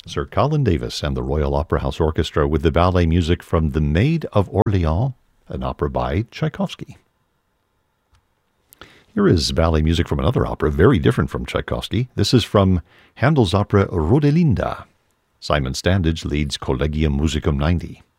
Sir Colin Davis and the Royal Opera House Orchestra with the ballet music from The Maid of Orleans, an opera by Tchaikovsky. Here is ballet music from another opera, very different from Tchaikovsky. This is from Handel's opera Rodelinda. Simon Standage leads Collegium Musicum 90.